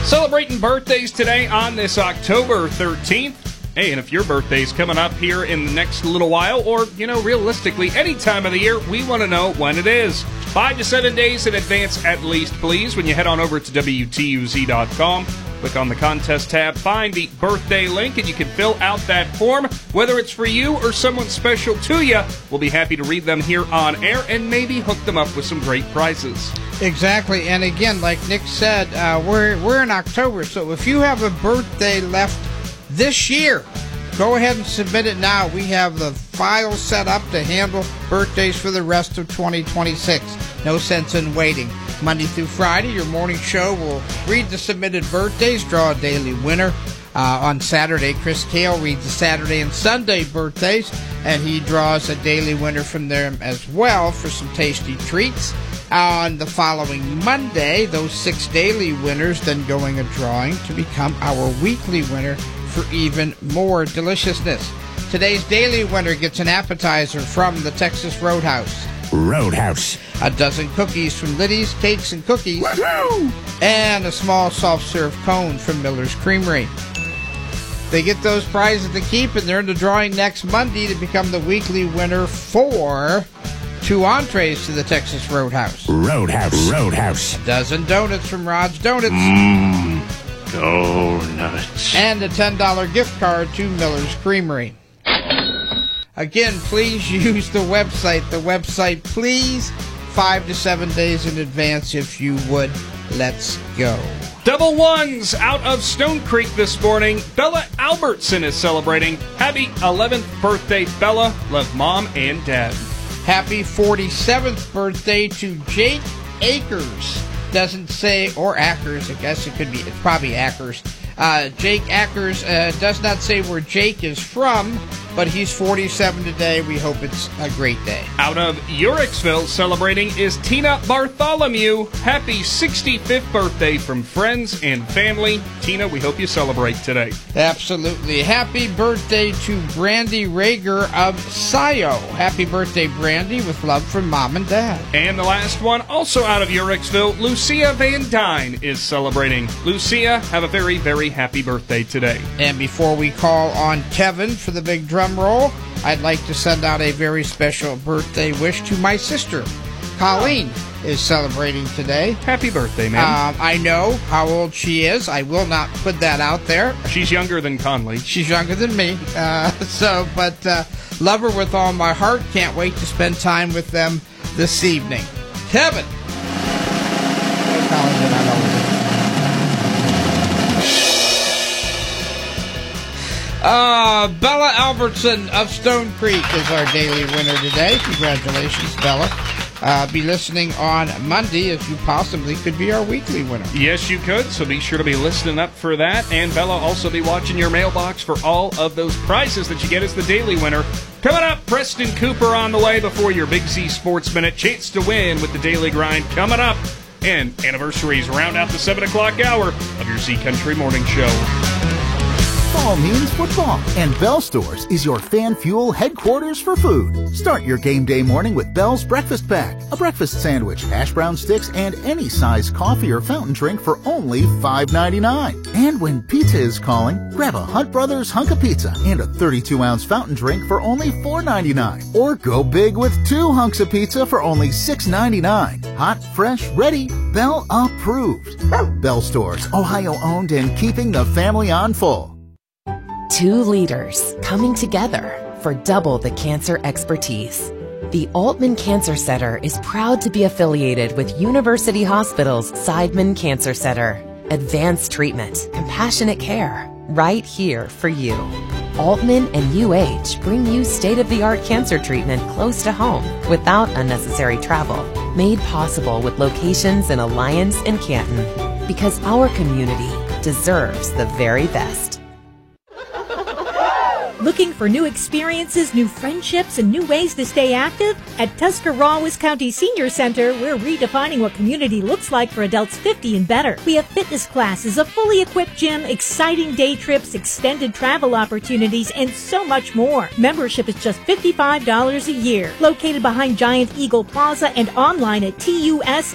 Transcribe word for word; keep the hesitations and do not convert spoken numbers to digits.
Celebrating birthdays today on this October thirteenth. Hey, and if your birthday's coming up here in the next little while, or, you know, realistically, any time of the year, we want to know when it is. Five to seven days in advance at least, please, when you head on over to W T U Z dot com. Click on the contest tab, find the birthday link, and you can fill out that form. Whether it's for you or someone special to you, we'll be happy to read them here on air and maybe hook them up with some great prizes. Exactly, and again, like Nick said, uh, we're we're in October, so if you have a birthday left this year, go ahead and submit it now. We have the file set up to handle birthdays for the rest of twenty twenty-six. No sense in waiting. Monday through Friday, your morning show will read the submitted birthdays, draw a daily winner. Uh, on Saturday, Chris Kale reads the Saturday and Sunday birthdays, and he draws a daily winner from them as well for some tasty treats. On the following Monday, those six daily winners then going a drawing to become our weekly winner for even more deliciousness. Today's daily winner gets an appetizer from the Texas Roadhouse. Roadhouse. A dozen cookies from Liddy's Cakes and Cookies. Woo-hoo! And a small soft-serve cone from Miller's Creamery. They get those prizes to keep, and they're in the drawing next Monday to become the weekly winner for two entrees to the Texas Roadhouse. Roadhouse. Roadhouse. A dozen donuts from Rod's Donuts. Mmm. Donuts. And a ten dollars gift card to Miller's Creamery. Again, please use the website. The website, please, five to seven days in advance if you would. Let's go. Double ones out of Stone Creek this morning. Bella Albertson is celebrating. Happy eleventh birthday, Bella. Love Mom and Dad. Happy forty-seventh birthday to Jake Akers. Doesn't say, or Ackers, I guess it could be, it's probably Ackers. Uh, Jake Ackers uh, does not say where Jake is from, but he's forty-seven today. We hope it's a great day. Out of Uricksville, celebrating is Tina Bartholomew. Happy sixty-fifth birthday from friends and family. Tina, we hope you celebrate today. Absolutely. Happy birthday to Brandy Rager of Scio. Happy birthday, Brandy, with love from Mom and Dad. And the last one, also out of Uricksville, Lucia Van Dyne is celebrating. Lucia, have a very, very happy birthday today. And before we call on Kevin for the big drum roll, I'd like to send out a very special birthday wish to my sister. Colleen is celebrating today. Happy birthday, ma'am. Um, I know how old she is. I will not put that out there. She's younger than Conley. She's younger than me. Uh, so, but uh, love her with all my heart. Can't wait to spend time with them this evening. Kevin. Oh, Colleen, did I know it? Uh, Bella Albertson of Stone Creek is our daily winner today. Congratulations, Bella. Uh, be listening on Monday if you possibly could be our weekly winner. Yes, you could, so be sure to be listening up for that. And Bella, also be watching your mailbox for all of those prizes that you get as the daily winner. Coming up, Preston Cooper on the way before your Big Z Sports Minute. Chance to win with the Daily Grind coming up. And anniversaries round out the seven o'clock hour of your Z Country Morning Show. Fall means football, and Bell Stores is your fan fuel headquarters for food. Start your game day morning with Bell's Breakfast Pack, a breakfast sandwich, hash brown sticks, and any size coffee or fountain drink for only five ninety-nine. And when pizza is calling, grab a Hunt Brothers hunk of pizza and a thirty-two ounce fountain drink for only four ninety-nine. Or go big with two hunks of pizza for only six ninety-nine. Hot, fresh, ready, Bell approved. Bell Stores, Ohio owned and keeping the family on full. Two leaders coming together for double the cancer expertise. The Altman Cancer Center is proud to be affiliated with University Hospital's Seidman Cancer Center. Advanced treatment, compassionate care, right here for you. Altman and U H bring you state-of-the-art cancer treatment close to home without unnecessary travel. Made possible with locations in Alliance and Canton. Because our community deserves the very best. Looking for new experiences, new friendships, and new ways to stay active? At Tuscarawas County Senior Center, we're redefining what community looks like for adults fifty and better. We have fitness classes, a fully equipped gym, exciting day trips, extended travel opportunities, and so much more. Membership is just fifty-five dollars a year. Located behind Giant Eagle Plaza and online at T U S